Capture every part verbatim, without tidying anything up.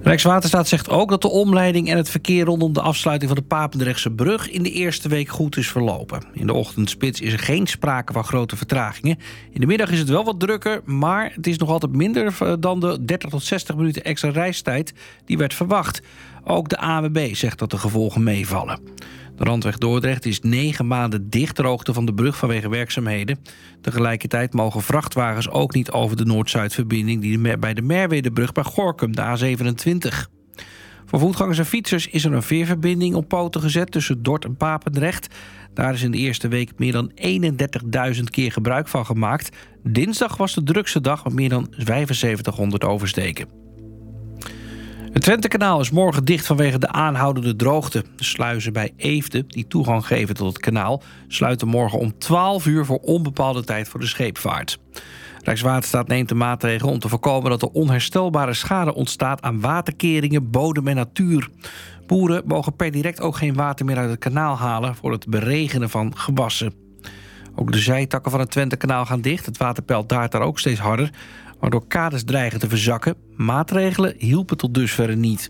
Rijkswaterstaat zegt ook dat de omleiding en het verkeer rondom de afsluiting van de Papendrechtse brug in de eerste week goed is verlopen. In de ochtendspits is er geen sprake van grote vertragingen. In de middag is het wel wat drukker, maar het is nog altijd minder dan de dertig tot zestig minuten extra reistijd die werd verwacht. Ook de A N W B zegt dat de gevolgen meevallen. De randweg Dordrecht is negen maanden dicht ter hoogte van de brug vanwege werkzaamheden. Tegelijkertijd mogen vrachtwagens ook niet over de Noord-Zuidverbinding die bij de Merwedebrug bij Gorinchem, de A zevenentwintig. Voor voetgangers en fietsers is er een veerverbinding op poten gezet tussen Dort en Papendrecht. Daar is in de eerste week meer dan eenendertigduizend keer gebruik van gemaakt. Dinsdag was de drukste dag met meer dan vijfenzeventighonderd oversteken. Het Twentekanaal is morgen dicht vanwege de aanhoudende droogte. De sluizen bij Eefde, die toegang geven tot het kanaal, sluiten morgen om twaalf uur voor onbepaalde tijd voor de scheepvaart. Rijkswaterstaat neemt de maatregel om te voorkomen dat er onherstelbare schade ontstaat aan waterkeringen, bodem en natuur. Boeren mogen per direct ook geen water meer uit het kanaal halen voor het beregenen van gewassen. Ook de zijtakken van het Twentekanaal gaan dicht. Het water peilt daar ook steeds harder, waardoor kades dreigen te verzakken. Maatregelen hielpen tot dusverre niet.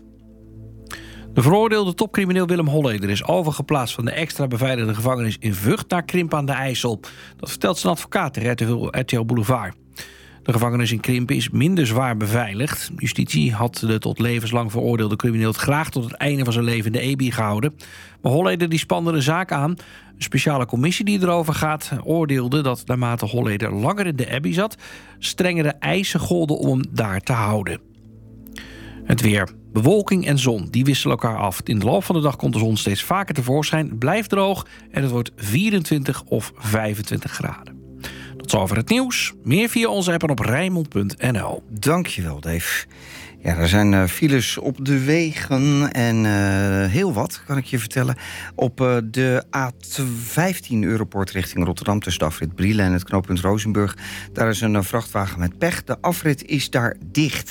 De veroordeelde topcrimineel Willem Holleder is overgeplaatst van de extra beveiligde gevangenis in Vught naar Krimpen aan de IJssel. Dat vertelt zijn advocaat tegen R T L Boulevard. De gevangenis in Krimpen is minder zwaar beveiligd. Justitie had de tot levenslang veroordeelde crimineel graag tot het einde van zijn leven in de E B I gehouden. Maar Holleder die spande een zaak aan. Een speciale commissie die erover gaat oordeelde dat naarmate Holleder langer in de E B I zat, strengere eisen golden om hem daar te houden. Het weer. Bewolking en zon, die wisselen elkaar af. In de loop van de dag komt de zon steeds vaker tevoorschijn. Het blijft droog en het wordt vierentwintig of vijfentwintig graden. Tot zover het nieuws. Meer via onze app en op Rijnmond punt n l. Dankjewel, Dave. Ja, er zijn uh, files op de wegen en uh, heel wat, kan ik je vertellen. Op uh, de A vijftien Europoort richting Rotterdam tussen de afrit Brielen en het knooppunt Rozenburg. Daar is een uh, vrachtwagen met pech. De afrit is daar dicht.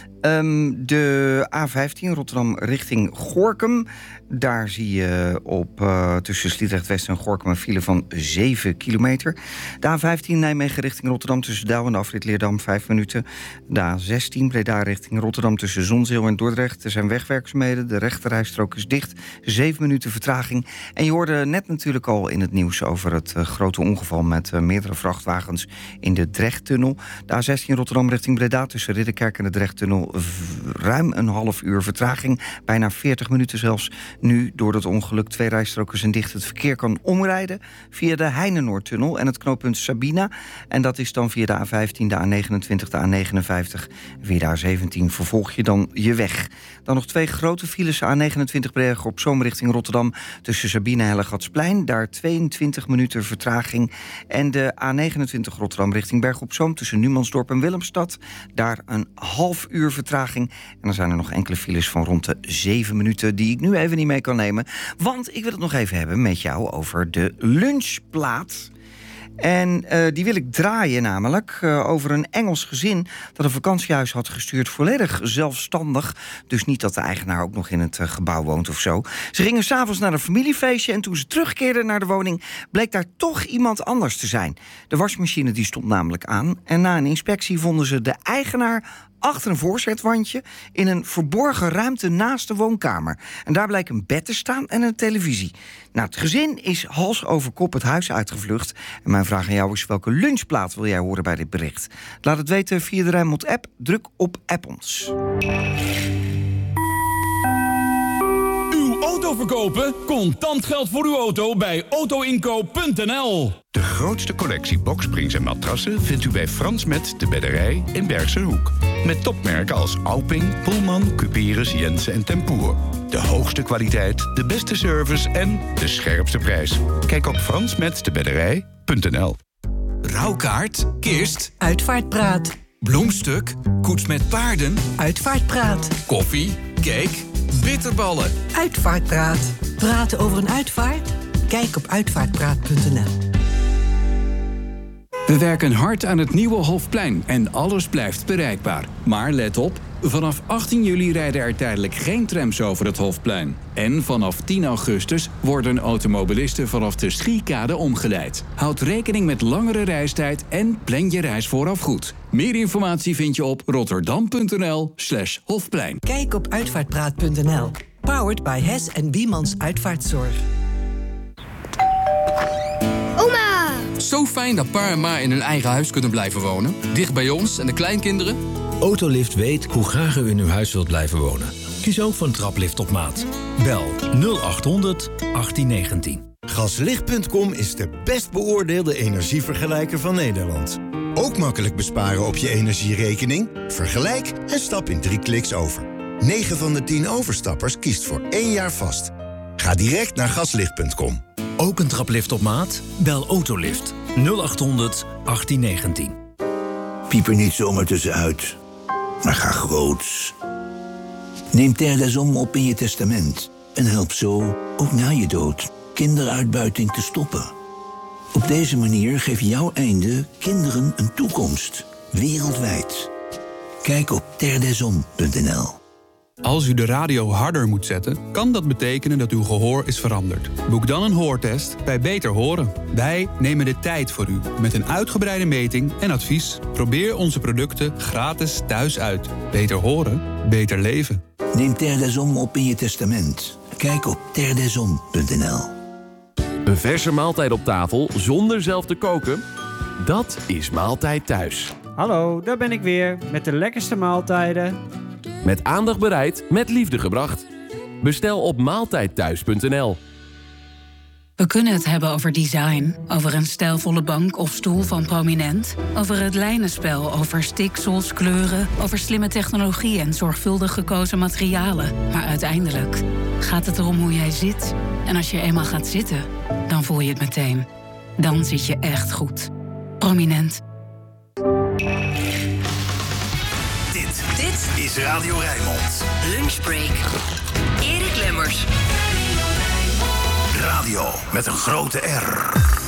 Um, de A vijftien Rotterdam richting Gorinchem. Daar zie je op uh, tussen Sliedrecht West en Gorinchem een file van zeven kilometer. De A vijftien Nijmegen richting Rotterdam tussen Douw en de afrit Leerdam vijf minuten. De A zestien Breda richting Rotterdam tussen Zonzeel en Dordrecht. Er zijn wegwerkzaamheden, de rechterrijstrook is dicht. zeven minuten vertraging. En je hoorde net natuurlijk al in het nieuws over het uh, grote ongeval met uh, meerdere vrachtwagens in de Drechttunnel. De A zestien Rotterdam richting Breda tussen Ridderkerk en de Drechttunnel ruim een half uur vertraging. Bijna veertig minuten zelfs. Nu, door dat ongeluk, twee rijstroken zijn dicht. Het verkeer kan omrijden via de Heinenoordtunnel en het knooppunt Sabina. En dat is dan via de A vijftien, de A negenentwintig, de A negenenvijftig. Via de A zeventien vervolg je dan je weg. Dan nog twee grote files. A negenentwintig Bergen op Zoom richting Rotterdam tussen Sabina en Hellegatsplein. Daar tweeëntwintig minuten vertraging. En de A negenentwintig Rotterdam richting Bergen op Zoom tussen Numansdorp en Willemstad. Daar een half uur vertraging. En dan zijn er nog enkele files van rond de zeven minuten die ik nu even niet mee kan nemen. Want ik wil het nog even hebben met jou over de lunchplaat. En uh, die wil ik draaien namelijk uh, over een Engels gezin dat een vakantiehuis had gestuurd, volledig zelfstandig. Dus niet dat de eigenaar ook nog in het uh, gebouw woont of zo. Ze gingen 's avonds naar een familiefeestje en toen ze terugkeerden naar de woning bleek daar toch iemand anders te zijn. De wasmachine die stond namelijk aan en na een inspectie vonden ze de eigenaar achter een voorzetwandje in een verborgen ruimte naast de woonkamer. En daar bleek een bed te staan en een televisie. Nou, het gezin is hals over kop het huis uitgevlucht. En mijn vraag aan jou is: welke lunchplaat wil jij horen bij dit bericht? Laat het weten via de Rijnmond app. Druk op app ons. Uw auto verkopen? Contant geld voor uw auto bij auto inkoop punt n l. De grootste collectie boksprings en matrassen vindt u bij Frans Met de Bedderij in Bergse Hoek. Met topmerken als Alping, Pullman, Cuperus, Jensen en Tempoer. De hoogste kwaliteit, de beste service en de scherpste prijs. Kijk op frans met de bedderij punt n l. Rouwkaart, kist, Uitvaartpraat. bloemstuk, koets met paarden, Uitvaartpraat. koffie, cake, bitterballen. Uitvaartpraat. Praten over een uitvaart? Kijk op uitvaartpraat punt n l. We werken hard aan het nieuwe Hofplein en alles blijft bereikbaar. Maar let op, Vanaf achttien juli rijden er tijdelijk geen trams over het Hofplein. En vanaf tien augustus worden automobilisten vanaf de Schiekade omgeleid. Houd rekening met langere reistijd en plan je reis vooraf goed. Meer informatie vind je op rotterdam.nl slash Hofplein. Kijk op uitvaartpraat punt n l. Powered by Hess en Biemans Uitvaartzorg. Oma! Zo fijn dat pa en ma in hun eigen huis kunnen blijven wonen. Dicht bij ons en de kleinkinderen. Autolift weet hoe graag u in uw huis wilt blijven wonen. Kies ook voor een traplift op maat. Bel nul acht honderd achttien negentien. Gaslicht punt com is de best beoordeelde energievergelijker van Nederland. Ook makkelijk besparen op je energierekening? Vergelijk en stap in drie kliks over. negen van de tien overstappers kiest voor één jaar vast. Ga direct naar gaslicht punt com. Ook een traplift op maat? Bel Autolift nul acht honderd achttien negentien. Piep er niet zomaar tussenuit, maar ga groots. Neem Terre des Hommes op in je testament en help zo, ook na je dood, kinderuitbuiting te stoppen. Op deze manier geeft jouw einde kinderen een toekomst, wereldwijd. Kijk op terre des hommes punt n l. Als u de radio harder moet zetten, kan dat betekenen dat uw gehoor is veranderd. Boek dan een hoortest bij Beter Horen. Wij nemen de tijd voor u met een uitgebreide meting en advies. Probeer onze producten gratis thuis uit. Beter horen, beter leven. Neem Terre des Hommes op in je testament. Kijk op terre des hommes punt n l. Een verse maaltijd op tafel zonder zelf te koken? Dat is Maaltijd Thuis. Hallo, daar ben ik weer met de lekkerste maaltijden. Met aandacht bereid, met liefde gebracht. Bestel op maaltijd thuis punt n l. We kunnen het hebben over design, over een stijlvolle bank of stoel van Prominent, over het lijnenspel, over stiksels, kleuren, over slimme technologie en zorgvuldig gekozen materialen. Maar uiteindelijk gaat het erom hoe jij zit. En als je eenmaal gaat zitten, dan voel je het meteen. Dan zit je echt goed. Prominent. Dit, dit is Radio Rijnmond. Lunchbreak. Erik Lemmers. Radio met een grote R.